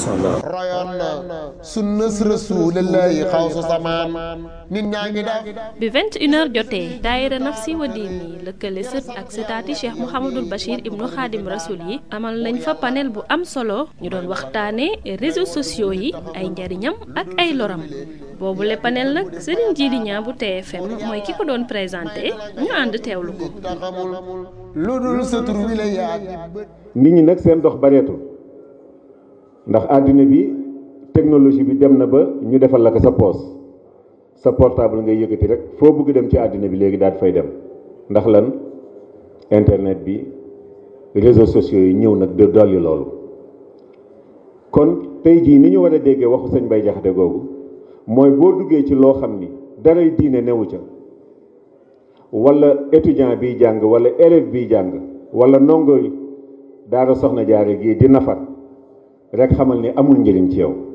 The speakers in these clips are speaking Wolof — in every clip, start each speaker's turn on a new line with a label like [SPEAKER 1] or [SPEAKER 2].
[SPEAKER 1] solo
[SPEAKER 2] royoon na sunnas rasulillahi xawsu samaan nit ñaa ngi def
[SPEAKER 3] bi 21h jotee daayira nafsi wa diini lëkkale sët ak sëtaati Cheikh Mouhamadul Bachir ibnu Xaadim Rasul yi amal nañ fa panel bu am solo ñu doon waxtaane réseaux sociaux yi ay njariñam ak ay loram boobule panel nag Serigne Djily Niang bu TFM mooy ki ko doon présenté ñu ànd teewlu ko.
[SPEAKER 2] taxamul lu dul sa tur wi la yaa
[SPEAKER 4] nit ñi nag seen dox bareetul ndax àddina bi technologie bi dem na ba ñu defal la ko sa poos sa portable ngay yëkkati rek foo bëgg dem ci àddina bi léegi daal fay dem ndax lan internet bi réseaux sociaux yi ñëw nag de dolli loolu kon tey jii ni ñu war a déggee waxu sëñ Bay Jaxate googu mooy boo duggee ci loo xam ni daray diine newu ca wala étudiant biy jàng wala élève biy jàng wala ndongo daara soxna jaare gii di nafar rek xamal ni amul njëriñ ci yow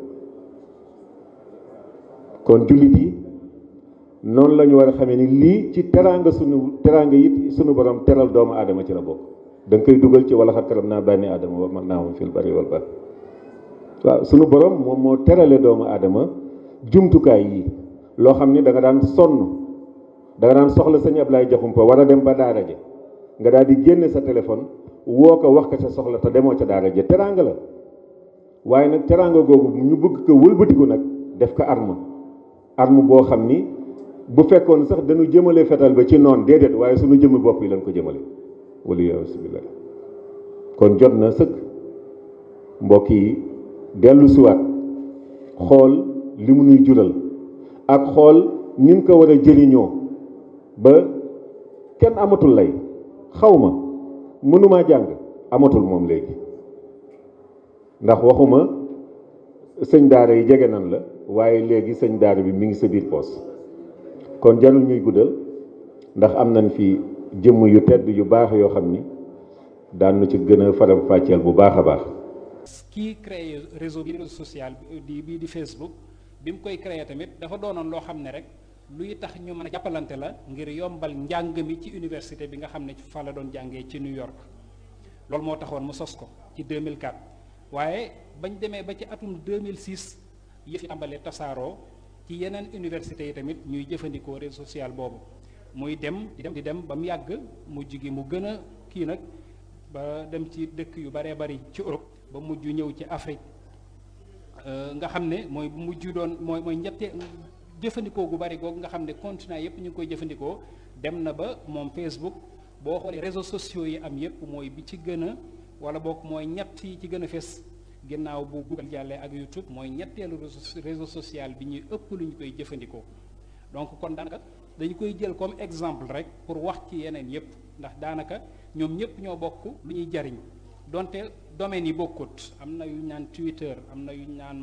[SPEAKER 4] kon jullit yi noonu la ñu war a xamee ni lii ci teraanga yi sunu borom teral doomu aadama ci la bokk da nga koy dugal ci wala xat karam naa bànni aadama wa man naahum fil barri wal bahr waaw sunu borom moom moo terale doomu aadama jumtukaay yi loo xam ni da nga daan sonn da nga daan soxla sëñ Ablaye Jaxumpa war a dem ba daara ji nga daal di génne sa téléphone woo ko wax ko sa soxla te demoo ca daara ji teraanga la waaye nag teraanga googu ñu bëgg ko wëlbatiku nag def ko arme boo xam ni bu fekkoon sax dañu jëmale fetal ba ci noon déedéet waaye suñu jëmmi bopp yi lañ ko jëmale waliyasubillah kon jot na sëkk mbokk yi dellu siwaat xool li mu nuy jural ak xool ni mu ko war a jëriñoo ba kenn amatul lay xawma mënumaa jàng amatul moom léegi ndax waxuma sëñ daara yi jege nan la waaye léegi sëñ daara bi mi ngi sa biir poos kon jarul ñuy guddal ndax am nañ fi jëmm yu tedd yu baax yoo xam ni daan na ci gën a faram fàcceel bu baax a baax.
[SPEAKER 5] kii créé réseau social bii di Facebook bi mu koy créé tamit dafa doonoon loo xam ne rek luy tax ñu mën a jàppalante la ngir yombal njàng mi ci université bi nga xam ne fa la doon jàngee ci New York loolu moo taxoon mu sos ko ci 2004 waaye bañ demee ba ci atum 2006 yëf yi tàmbalee tasaaroo ci yeneen université yi tamit ñuy jëfandikoo réseau social boobu muy dem di dem ba mu yàgg mujj gi mu gën a kii nag ba dem ci dëkk yu baree bari ci Europe ba mujj ñëw ci Afrique nga xam ne mooy mujj doon mooy ñette jëfandikoo gu bari googu nga xam ne continent yëpp ñu ngi koy jëfandikoo dem na ba moom Facebook boo xoolee réseaux sociaux yi am yëpp mooy bi ci gën a wala boog mooy ñett yi ci gën a fes ginnaaw bu Google jàllee ak YouTube mooy ñetteelu réseau social bi ñuy ëpp lu ñu koy jëfandikoo donc kon daanaka dañu koy jël comme exemple rek pour wax ci yeneen yëpp ndax daanaka ñoom ñëpp ñoo bokk lu ñuy jariñ donte domaines yi bokkut am na yu ñu naan Twitter am na yu ñu naan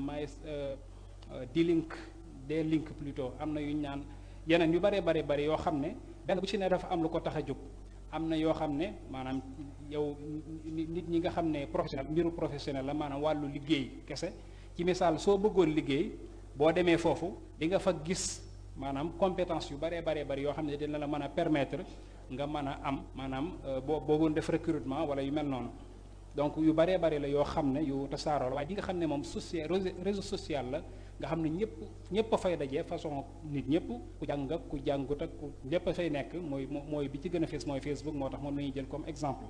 [SPEAKER 5] D-Link plutôt am na yu ñu naan yeneen yu bare yoo xam ne benn bu ci ne dafa am lu ko tax a jóg am na yoo xam ne maanaam yow nit ñi nga xam ne professionnel mbiru professionnel la maanaam wàllu liggéey kese ci misaal soo bëggoon liggéey boo demee foofu di nga fa gis maanaam compétence yu baree bari yoo xam ne dina la mën a permettre nga mën a am maanaam boo bëggoon def recrutement wala yu mel noonu donc yu baree bari la yoo xam ne yu tasaaroo la waaye di nga xam ne moom réseau social la nga xam ne ñëpp a fay daje façon nit ñëpp ku jàng ak ku jàngut ak ku ñëpp a fay nekk mooy bi ci gën a fees mooy Facebook moo tax moom la ñuy jël comme exemple.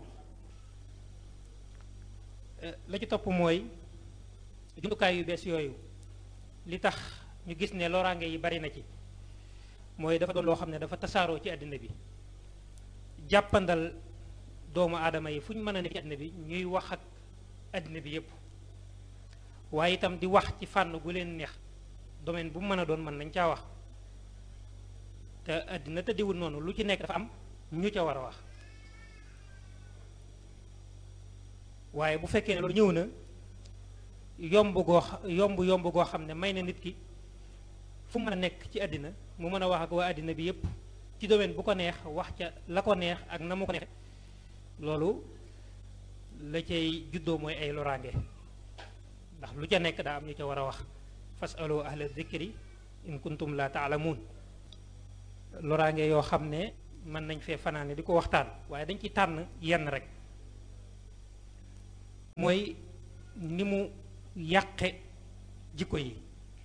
[SPEAKER 6] la ci topp mooy jumtukaay yu bees yooyu li tax ñu gis ne loraange yi bari na ci mooy dafa doon loo xam ne dafa tasaaroo ci àddina bi jàppandal doomu aadama yi fu ñu mën a nekk ci àddina bi ñuy wax ak àddina bi yépp waaye itam di wax ci fànn gu leen neex domaine bu mu mën a doon mën nañ caa wax te àddina tëddiwul noonu lu ci nekk dafa am ñu ca war a wax waaye bu fekkee ne loolu ñëw na yomb goo xam ne may na nit ki fu mu mën a nekk ci àddina mu mën a wax ak waa àddina bi yépp ci domaine bu ko neex wax ca la ko neex ak na mu ko neexe loolu la cay juddoo mooy ay loraange ndax lu ca nekk daa am ñu ca war a wax fasalu ahla dhikri in kuntum la taalamuun loraange yoo xam ne mën nañ fee fanaane di ko waxtaan waaye dañ ci tànn yenn rek mooy ni mu yàqe jikko yi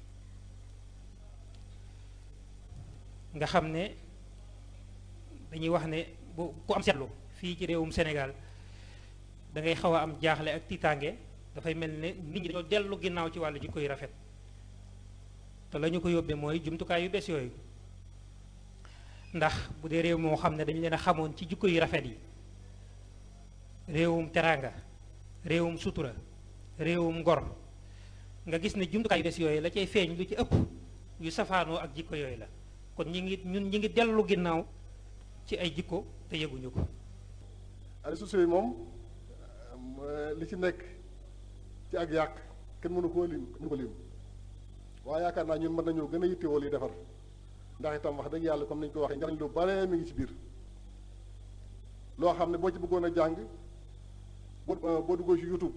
[SPEAKER 6] nga xam ne dañuy wax ne bu ku am seetlu fii ci réewum Sénégal da ngay xaw a am jaaxle ak tiitaange dafay mel ne nit ñi dañoo dellu ginnaaw ci wàllu jikko yu rafet te la ñu ko yóbbee mooy jumtukaay yu bees yooyu ndax bu dee réew moo xam ne dañu leen a xamoon ci jikko yu rafet yi réewum teraanga réewum sutura réewum ngor nga gis ne jumtukaay yu bees yooyu la cay feeñ lu ci ëpp yu safaanoo ak jikko yooyu la kon ñun ñi ngi dellu ginnaaw ci ay jikko te yëguñu ko.
[SPEAKER 1] réseaux sociaux yi moom li ci nekk ci ak yàq kenn mënu ko lim waaye yaakaar naa ñun mën nañoo gën a yittewoo li defar ndax itam wax dëgg yàlla comme ni ñu ko waxee njariñ lu bare mi ngi ci biir loo xam ne boo ci bëggoon a jàng boo duggoo ci YouTube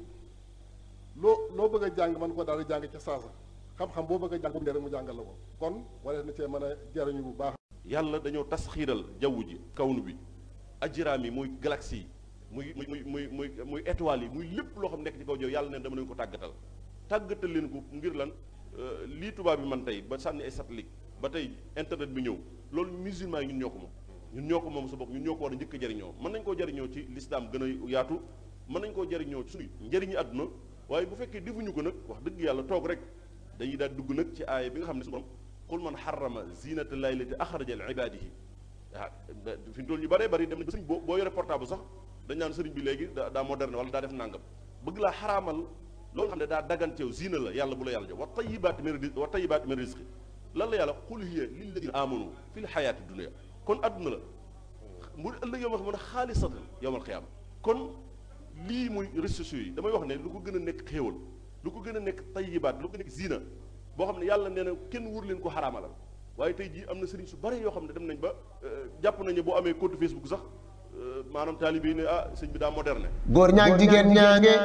[SPEAKER 1] loo bëgg a jàng mën ko daal di jàng ca saasa xam-xam boo bëgg a jàng bu rek mu jàngal la ko kon wala na cee mën a jariñu bu baax.
[SPEAKER 7] yàlla dañoo tasxiiral jaww ji kawnu bi ajraam yi muy galaxie yi muy étoiles yi muy lépp loo xam nekk ci kaw jaww yàlla ne dama leen ko tàggatal leen ko ngir lan lii tubaab bi man tey ba sànni ay satellite ba tey internet bi ñëw loolu musulman yi ñun ñoo ko moom sa bopp ñun ñoo ko war a njëkk a jariñoo mën nañ koo jariñoo ci lislaam gën a yaatu mën nañ koo jariñoo ci suñu njëriñu àdduna waaye bu fekkee defuñu ko nag wax dëgg yàlla toog rek dañuy daal dugg nag ci aaya bi nga xam ne su borom qul man xarama zinata llahi lati axraja li ibadihi waaw fi mu toll ñu bëree bëri dem nañ ba sëriñ boo yore portable sax dañ naan sëriñ bi léegi daa moderne wala daa def nàngam bëgg laa xaraamal loolu xam ne daa daganteew zina la yàlla bu la yàlla jox wa tayibaati min rizqi lan la yàlla qul hiya lilladina amanu fi l xayaati dunia kon adduna la mu ëllëg yow ma xam ne xaalisatan yowmal xiyaama kon lii muy réseaux sociaux yi damay wax ne lu ko gën a nekk xéewal lu ko gën a nekk tayibaat lu ko nekk zina boo xam ne yàlla nee na kenn wur leen ko xaraamalal waaye tey jii am na sëriñ su bari yoo xam ne dem nañ ba jàpp nañ ne boo amee compte Facebook sax maanaam taalibe yi ne sëñ bi daa moderne.
[SPEAKER 2] góor ñaag jigéen ñaange.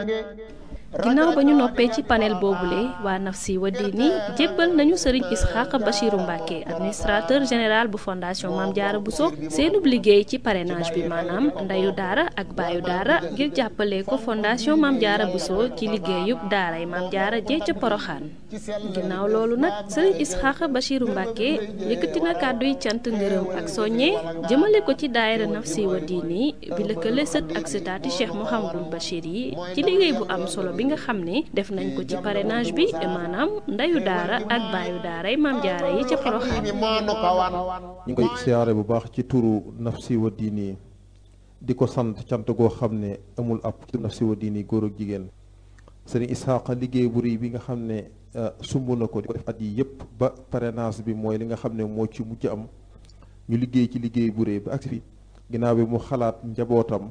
[SPEAKER 3] ginnaaw ba ñu noppee ci panel boobule waa Nafsi wa Diini jébbal nañu Serigne Isxaaq Bachiru Mbacke administrateur général bu fondation Mame Diarra Bousso seenub liggéey ci parrainage bi maanaam ndeyu daara ak baayu daara ngir jàppale ko fondation Mame Diarra Bousso ci liggéeyub daaray Mame Diarra jee ca Poroxaan. ginnaaw loolu nag Serigne Isxaaq Bachiru Mbacke yëkkati na kàdduy cant ngërëm ak soññe jëmale ko ci daayira Nafsi wa Diini bi lëkkale sët ak sëtaati Cheikh Mouhamadul Bachir yi ci liggéey bu am solo bi nga xam ne def nañ ko ci parrainage bi maanaam ndeyu daara ak baayu daaray Mame Diarra yi ca Porokhane.
[SPEAKER 8] ñu ngi koy siyaare bu baax ci turu Nafsi wa Diini di ko sant cant goo xam ne amul ab ci Nafsi wa Diini góor ak jigéen Serigne Isxaaqa liggéey bu rëy bi nga xam ne sumb na ko di ko def at yi yëpp ba parrainage bi mooy li nga xam ne moo ci mujj am ñu liggéey ci liggéey bu rëy ba agsi fi ginnaaw bi mu xalaat njabootam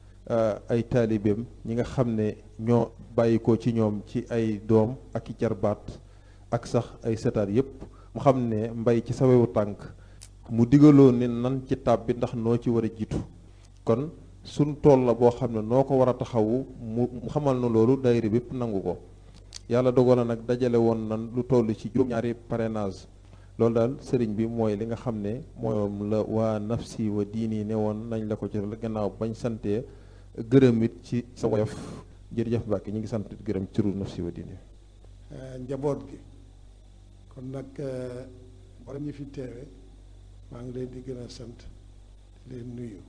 [SPEAKER 8] ay taalibeem ñi nga xam ne ñoo bàyyikoo ci ñoom ci ay doom ak i jarbaat ak sax ay setaat yépp mu xam ne mbay ci sawewu tànk mu digaloo ne nan ci tab bi ndax noo ci war a jiitu kon suñ tool la boo xam ne noo ko war a taxawu mu xamal na loolu daayira bépp nangu ko yàlla dogal na nag dajale woon nan lu toll ci juróom-ñaari parrainage loolu daal sëriñ bi mooy li nga xam ne moom la waa Nafsi wa Diini ne woon nañ la ko ci gannaaw bañ santee gërëm it ci sa woyof jërëjëf Mbàkke ñu ngi sant gërëm ci turu Nafsi wa Diini
[SPEAKER 1] njaboot gi kon nag borom ñi fi teewe maa ngi leen di gën a sant di leen nuyu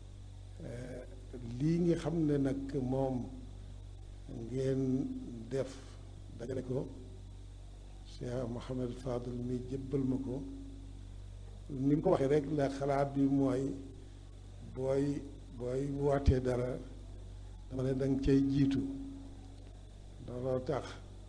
[SPEAKER 1] lii nga xam ne nag moom ngeen def dajale ko Cheikh Mouhamed Fadul mi jébbal ma ko ni mu ko waxee rek la xalaat bi mooy booy wootee dara dama ne danga cay jiitu looloo tax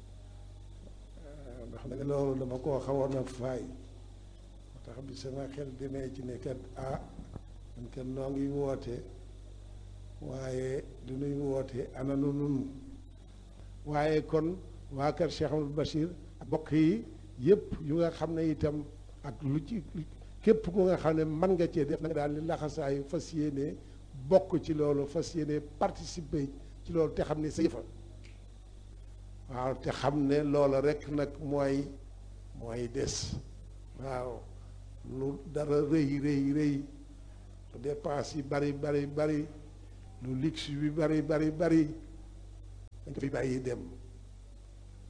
[SPEAKER 1] ndax nag loolu dama koo xawoon a faay moo tax bi sama xel demee ci ne kat man kat noo ngi woote waaye du nuy woote ana nu nun waaye kon waa kër Cheikh Amadou Bachir bokk yi yëpp yu nga xam ne itam ak lu ci képp ku nga xam ne mën nga cee def na nga daal di laxasaayu fas yéene bokk ci loolu fas yéene participer ci loolu te xam ne sa yëfa waaw te xam ne loola rek nag mooy des waaw lu dara rëy lu dépense yi bari lu luxe bi bari dañ ko fi bàyyi dem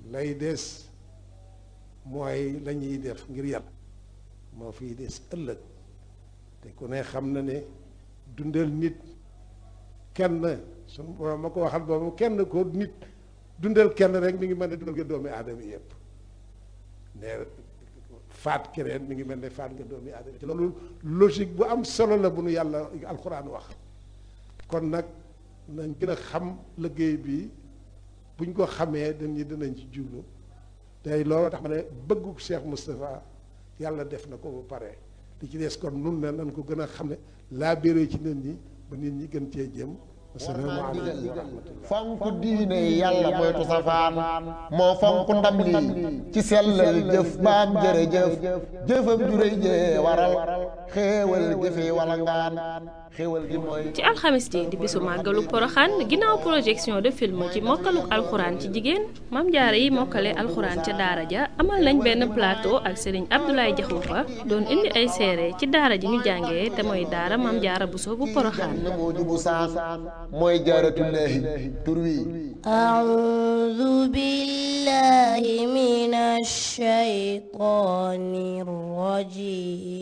[SPEAKER 1] lay des mooy la ñuy def ngir yàlla moo fiy des ëllëg te ku ne xam na ne dundal nit kenn sunu borom ma ko waxal boobu kenn ko nit dundal kenn rek mi ngi mel ne dundal nga doomi aadama yëpp ne faat keneen mi ngi mel ne faat nga doomi aadama te loolu logique bu am solo la bu nu yàlla alxuraan wax kon nag nañ gën a xam liggéey bi buñ ko xamee dañuy dinañ ci jublu tey loolu tax ma ne bëggu Cheikh Moustapha yàlla def na ko ba pare li ci des kon nun ne nañ ko gën a xam ne laa béré ci nit ñi ba nit ñi gën cee jëm asalaamaaleykum wa rahmatullah
[SPEAKER 2] fonk diine yàlla moytu safaan moo fonk ndam lii ci sellal jëf baam jërëjëf jëfam juréy jee waral xéewal jëfe wala ngaan xéewal gi mooy
[SPEAKER 3] ci alxamis ji di bisu màggalu poroxaan ginnaaw projection de film ci mokkaluk alxuraan ci jigéen mam jaara yi mokkale alxuraan ca daara ja amal nañ benn plateau ak sëriñ Abdoulaye Jaxumpa doon indi ay seere ci daara ji ñu jàngee te mooy daara mam jaara Buso bu poroxaan
[SPEAKER 2] moo jubu saan mooy jaaratullaahi tur wi
[SPEAKER 9] a'uuzu billaahi minash shaytaanir rajiim